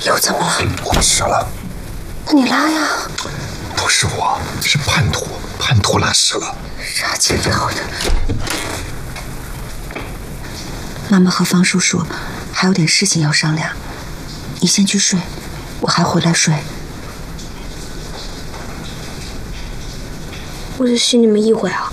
又怎么了？ 我湿了。 那你拉呀。 不是我，是叛徒，叛徒拉屎了。 杀鸡撩的。妈妈和方叔叔还有点事情要商量，你先去睡，我还回来睡。 我就许你们一回啊。